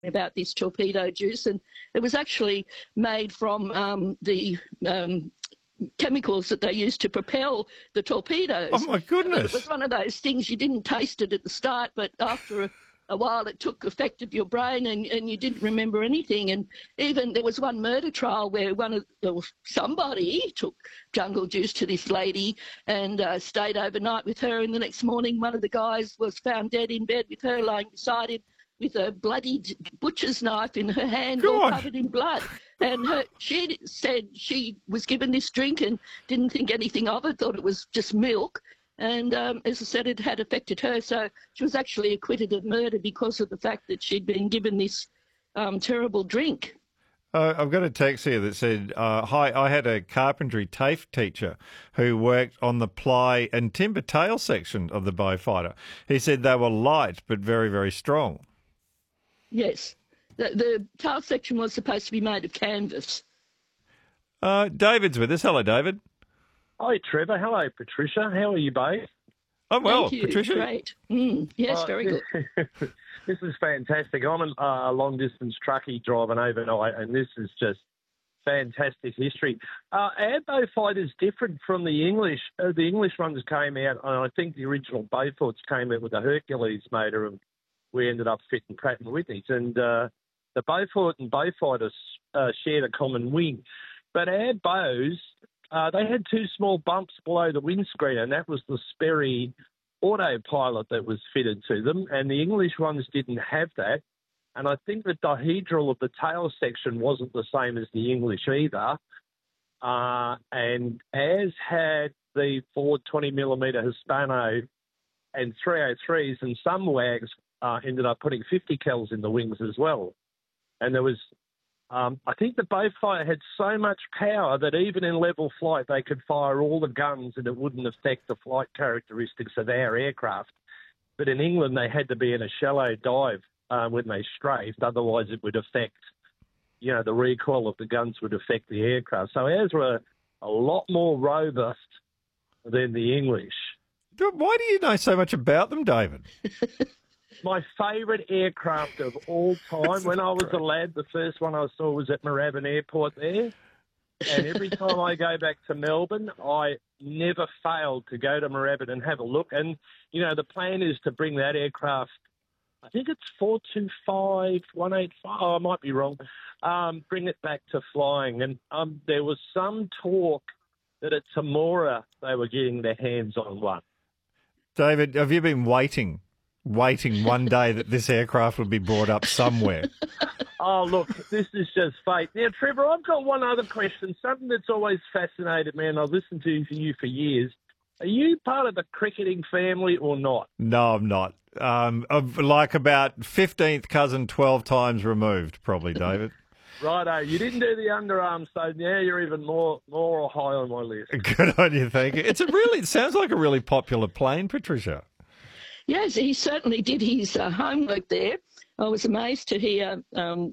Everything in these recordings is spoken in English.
about this torpedo juice, and it was actually made from the chemicals that they used to propel the torpedoes. Oh, my goodness. It was one of those things you didn't taste it at the start, but after a while it took effect of your brain and you didn't remember anything. And even there was one murder trial where somebody took jungle juice to this lady and stayed overnight with her, and the next morning one of the guys was found dead in bed with her lying beside him with a bloodied butcher's knife in her hand, all covered in blood. And she said she was given this drink and didn't think anything of it, thought it was just milk. And as I said, it had affected her. So she was actually acquitted of murder because of the fact that she'd been given this terrible drink. I've got a text here that said, hi, I had a carpentry TAFE teacher who worked on the ply and timber tail section of the Beaufighter. He said they were light but very, very strong. Yes. The tail section was supposed to be made of canvas. David's with us. Hello, David. Hi, Trevor. Hello, Patricia. How are you both? I'm well, Thank you. Patricia. Great. Yes, very good. This is fantastic. I'm a long-distance truckie driving overnight, and this is just fantastic history. Our Beaufighter is different from the English. The English ones came out, and I think the original Beauforts came out with a Hercules motor, and we ended up fitting Pratt & Whitney's. And the Beaufort and Beaufighter shared a common wing. But our bows, they had two small bumps below the windscreen, and that was the Sperry autopilot that was fitted to them. And the English ones didn't have that. And I think the dihedral of the tail section wasn't the same as the English either. And as had the Ford 20mm Hispano and 303s, and some wags ended up putting 50 cals in the wings as well. And there was, I think the Beaufighter had so much power that even in level flight, they could fire all the guns and it wouldn't affect the flight characteristics of our aircraft. But in England, they had to be in a shallow dive when they strafed. Otherwise, it would affect, the recoil of the guns would affect the aircraft. So ours were a lot more robust than the English. Why do you know so much about them, David? My favourite aircraft of all time. When I was a lad, the first one I saw was at Moorabbin Airport there. And every time I go back to Melbourne, I never fail to go to Moorabbin and have a look. And, the plan is to bring that aircraft, I think it's 425, 185, I might be wrong, bring it back to flying. And there was some talk that at Temora they were getting their hands on one. David, have you been waiting one day that this aircraft would be brought up somewhere? Oh, look, this is just fate. Now, Trevor, I've got one other question, something that's always fascinated me, and I've listened to you for years. Are you part of the cricketing family or not? No, I'm not. Of like about 15th cousin 12 times removed, probably, David. Righto, you didn't do the underarm, so now you're even more high on my list. Good on you, thank you. It sounds like a really popular plane, Patricia. Yes, he certainly did his homework there. I was amazed to hear.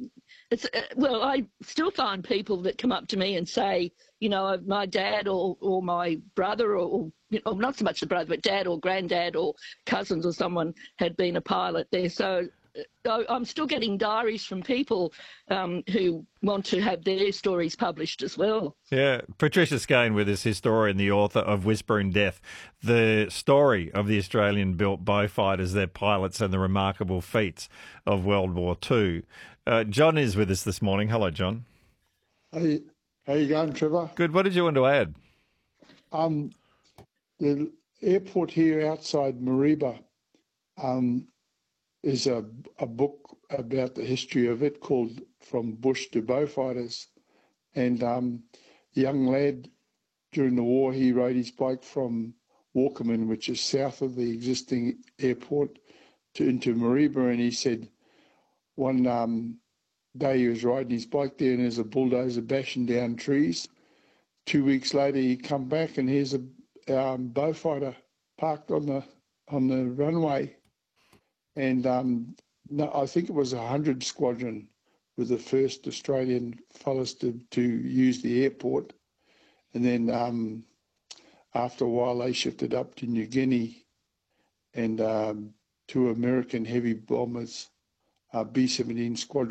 I still find people that come up to me and say, my dad or my brother or not so much the brother, but dad or granddad or cousins or someone had been a pilot there. So I'm still getting diaries from people who want to have their stories published as well. Yeah, Patricia Skane with us, historian, the author of Whispering Death, the story of the Australian-built Beaufighters, their pilots and the remarkable feats of World War II. John is with us this morning. Hello, John. Hey, how you going, Trevor? Good. What did you want to add? The airport here outside Mareeba is a book about the history of it called From Bush to Beaufighters. And a young lad during the war, he rode his bike from Walkerman, which is south of the existing airport, into Mareeba, and he said one day he was riding his bike there and there's a bulldozer bashing down trees. 2 weeks later he come back and here's a Beaufighter parked on the runway. And I think it was 100 Squadron were the first Australian fellas to use the airport. And then after a while, they shifted up to New Guinea and 2 American heavy bombers B-17 Squadron.